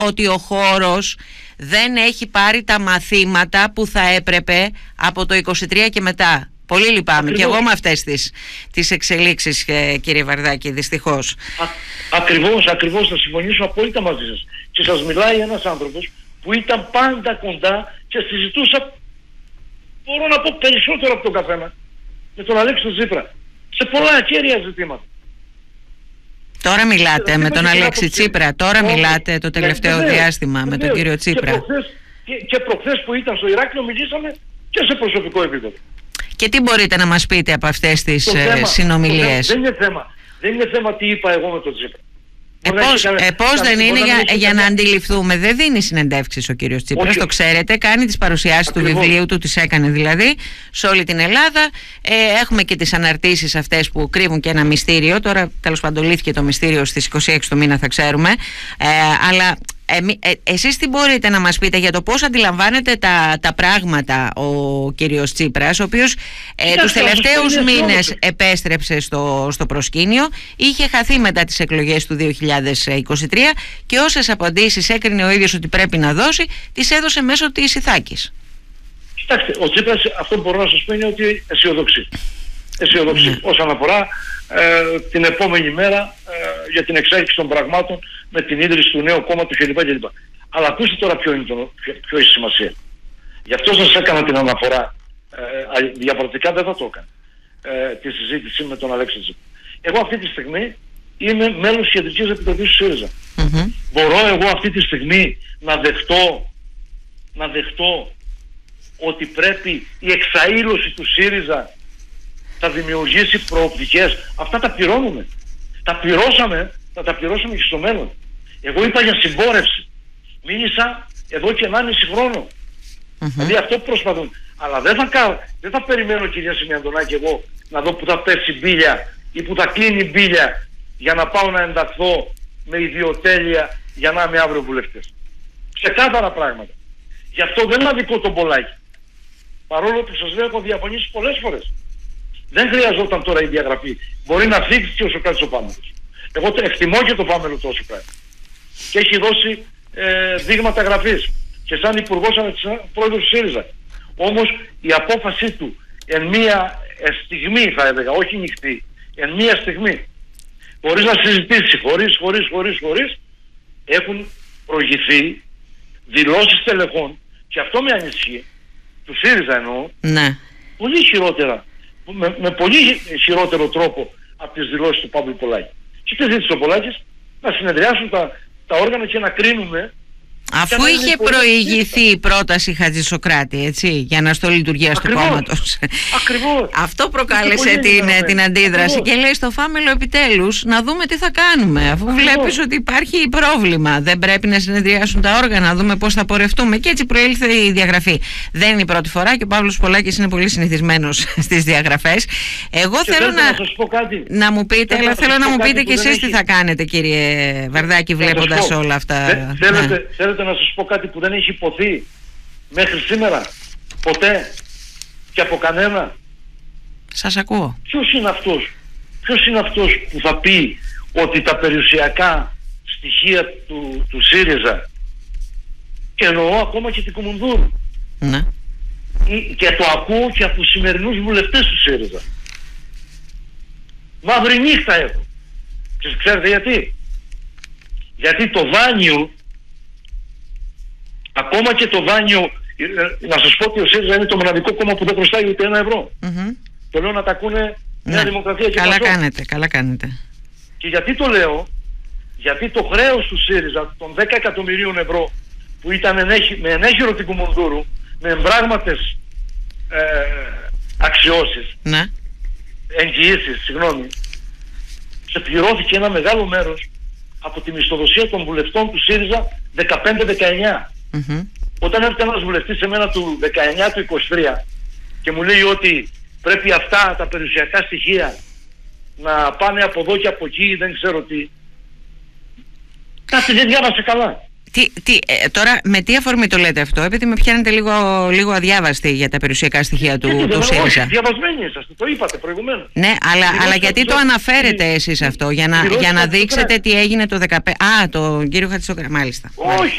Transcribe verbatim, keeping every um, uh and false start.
ότι ο χώρος δεν έχει πάρει τα μαθήματα που θα έπρεπε από το είκοσι τρία και μετά. Πολύ λυπάμαι. Ακριβώς. Και εγώ με αυτές τις, τις εξελίξεις, κύριε Βαρδάκη, δυστυχώς. Α, ακριβώς, ακριβώς, θα συμφωνήσω απόλυτα μαζί σας. Και σας μιλάει ένας άνθρωπος που ήταν πάντα κοντά και συζητούσα, μπορώ να πω περισσότερο από τον καθένα, με τον Αλέξη Τσίπρα, σε πολλά κέρια ζητήματα. Τώρα μιλάτε με τον Αλέξη Τσίπρα, τώρα μιλάτε το τελευταίο ναι, διάστημα βεβαίως, με τον κύριο Τσίπρα. Και προχθές, και, και προχθές που ήταν στο Ηράκλειο μιλήσαμε και σε προσωπικό επίπεδο. Και τι μπορείτε να μας πείτε από αυτές τις θέμα, συνομιλίες? Δεν είναι θέμα, δεν είναι θέμα τι είπα εγώ με τον Τσίπρα. Ε, πώς, ε, πώς δεν είναι για, για να αντιληφθούμε? Δεν δίνει συνεντεύξεις ο κύριος Τσίπρας, όχι, το ξέρετε, κάνει τις παρουσιάσεις ακριβώς του βιβλίου του, τις έκανε δηλαδή σε όλη την Ελλάδα. ε, Έχουμε και τις αναρτήσεις αυτές που κρύβουν και ένα μυστήριο. Τώρα τέλος πάντων λύθηκε το μυστήριο στις είκοσι έξι του μήνα, θα ξέρουμε. ε, Αλλά Ε, ε, εσείς τι μπορείτε να μας πείτε για το πώς αντιλαμβάνεται τα, τα πράγματα ο κύριος Τσίπρας, ο οποίος ε, τους τελευταίους μήνες επέστρεψε στο, στο προσκήνιο, είχε χαθεί μετά τις εκλογές του δύο χιλιάδες είκοσι τρία και όσες απαντήσεις έκρινε ο ίδιος ότι πρέπει να δώσει, τις έδωσε μέσω της Ιθάκης. Κοιτάξτε, ο Τσίπρας, αυτό που μπορώ να σας πω είναι ότι αισιοδοξεί. Αισιοδοξεί mm. όσον αφορά ε, την επόμενη μέρα ε, για την εξέλιξη των πραγμάτων με την ίδρυση του νέου κόμματος κλπ. κλπ. Αλλά ακούστε τώρα ποιο, είναι το, ποιο, ποιο έχει σημασία. Γι' αυτό σας έκανα την αναφορά. Ε, διαφορετικά δεν θα το έκανα ε, τη συζήτηση με τον Αλέξη Τσίπρα. Εγώ αυτή τη στιγμή είμαι μέλος της Κεντρικής Επιτροπής του ΣΥΡΙΖΑ. Mm-hmm. Μπορώ εγώ αυτή τη στιγμή να δεχτώ, να δεχτώ ότι πρέπει η εξαήλωση του ΣΥΡΙΖΑ θα δημιουργήσει προοπτικές? Αυτά τα πληρώνουμε. Τα πληρώσαμε, θα τα πληρώσουμε και στο μέλλον. Εγώ είπα για συμπόρευση. Μίλησα εδώ και ενάμιση χρόνο. Mm-hmm. Δηλαδή αυτό που προσπαθούν. Αλλά δεν θα, κάνω, δεν θα περιμένω, κυρία Σιμιαντονάκη, εγώ να δω που θα πέσει μπίλια ή που θα κλείνει μπίλια για να πάω να ενταχθώ με ιδιοτέλεια για να είμαι αύριο βουλευτής. Ξεκάθαρα πράγματα. Γι' αυτό δεν αδικώ τον Πολάκη. Παρόλο που σας λέω έχω διαφωνήσει πολλές φορές. Δεν χρειαζόταν τώρα η διαγραφή. Μπορεί να φύγει και ο Σωκράτης ο Πάμελος. Εγώ εκτιμώ και το Πάμελο του Σωκράτη. Και έχει δώσει ε, δείγματα γραφής. Και σαν υπουργός πρόεδρος του ΣΥΡΙΖΑ. Όμως η απόφασή του εν μία στιγμή, θα έλεγα, όχι νυχτή, εν μία στιγμή, χωρίς να συζητήσει, χωρίς, χωρίς, χωρίς, χωρίς, έχουν προηγηθεί δηλώσεις τελεχών, και αυτό με ανησυχεί, του ΣΥΡΙΖΑ εννοώ, ναι, πολύ χειρότερα, με, με πολύ χειρότερο τρόπο από τις δηλώσεις του Παύλου Πολάκη. Και τι ζήτησε ο Πολάκης? Να συνεδριάσουν τα, τα όργανα και να κρίνουμε. Αφού είχε προηγηθεί η πρόταση Χατζησοκράτη, έτσι, για αναστολή λειτουργίας του κόμματος. Ακριβώς. Αυτό προκάλεσε την, την αντίδραση. Ακριβώς. Και λέει στο Φάμελο, επιτέλους, να δούμε τι θα κάνουμε. Αφού Ακριβώς. βλέπεις ότι υπάρχει πρόβλημα, δεν πρέπει να συνεδριάσουν τα όργανα, να δούμε πώς θα πορευτούμε. Και έτσι προήλθε η διαγραφή. Δεν είναι η πρώτη φορά και ο Παύλος Πολάκης είναι πολύ συνηθισμένος στις διαγραφές. Εγώ και θέλω να, να, να μου πείτε, αλλά θέλω να μου πείτε και εσείς τι θα κάνετε, κύριε Βαρδάκη, βλέποντας όλα αυτά. Θέλετε να σας πω κάτι που δεν έχει υποθεί μέχρι σήμερα ποτέ και από κανένα? Σας ακούω. Ποιος είναι αυτός ποιος είναι αυτός που θα πει ότι τα περιουσιακά στοιχεία του, του ΣΥΡΙΖΑ, και εννοώ ακόμα και την Κουμουνδούρου, ναι, και το ακούω και από τους σημερινούς βουλευτές του ΣΥΡΙΖΑ, μαύρη νύχτα έχω. Και ξέρετε γιατί? Γιατί το δάνειο, ακόμα και το δάνειο, να σας πω ότι ο ΣΥΡΙΖΑ είναι το μοναδικό κόμμα που δεν χρωστάει ούτε ένα ευρώ. Mm-hmm. Το λέω να τα ακούνε Νέα ναι. Δημοκρατία και καλά Πασόκ. κάνετε, καλά κάνετε. Και γιατί το λέω? Γιατί το χρέος του ΣΥΡΙΖΑ των δέκα εκατομμυρίων ευρώ που ήταν ενέχει, με ενέχειρο την Κουμουνδούρου, με εμπράγματες ε, αξιώσεις, ναι. εγγυήσεις, συγγνώμη, σε πληρώθηκε ένα μεγάλο μέρος από τη μισθοδοσία των βουλευτών του ΣΥΡΙΖΑ δεκαπέντε δεκαεννιά. Mm-hmm. Όταν έρθει ένας βουλευτής σε μένα του δεκαεννιά του είκοσι τρία και μου λέει ότι πρέπει αυτά τα περιουσιακά στοιχεία να πάνε από εδώ και από εκεί, δεν ξέρω τι, κάτι δεν διάβασε καλά. Τι, τι, ε, τώρα με τι αφορμή το λέτε αυτό, επειδή με πιάνετε λίγο, λίγο αδιάβαστη για τα περιουσιακά στοιχεία του, του, του ΣΥΡΙΖΑ. Όχι, διαβασμένοι είσαστε, το είπατε προηγουμένως. Ναι, αλλά, αλλά γιατί το αναφέρετε εσείς αυτό, για να, για να δείξετε τι έγινε το δεκαπέντε. Α, το κύριο Χατζησοκράτη, μάλιστα. Όχι.